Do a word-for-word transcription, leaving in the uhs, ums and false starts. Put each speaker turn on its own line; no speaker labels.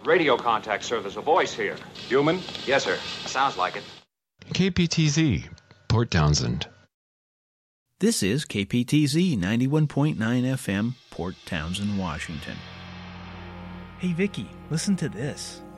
Radio contact, sir. There's a voice here.
Human?
Yes, sir. Sounds like it.
K P T Z, Port Townsend.
This is K P T Z ninety-one point nine F M, Port Townsend, Washington.
Hey, Vicky, listen to this.